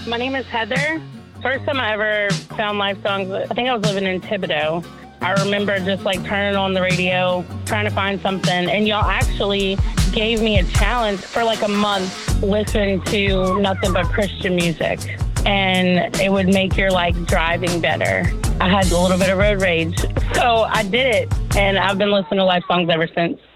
My name is Heather. First time I ever found live songs, I think I was living in Thibodaux. I remember just like turning on the radio, trying to find something, and y'all actually gave me a challenge for like a month, listening to nothing but Christian music, and it would make your like driving better. I had a little bit of road rage, so I did it, and I've been listening to live songs ever since.